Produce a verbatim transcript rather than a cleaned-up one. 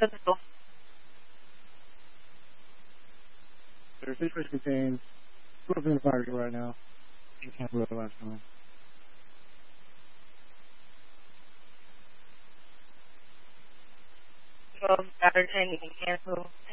Totoo. Their secrets contains what's in the fire right now. You can't believe the last time. twelve Saturday and cancel